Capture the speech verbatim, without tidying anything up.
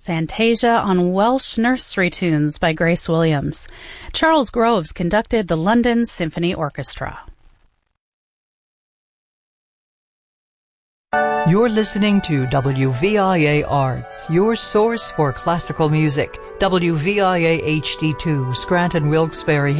Fantasia on Welsh Nursery Tunes by Grace Williams. Charles Groves conducted the London Symphony Orchestra. You're listening to W V I A Arts, your source for classical music. W V I A H D two, Scranton Wilkes-Barre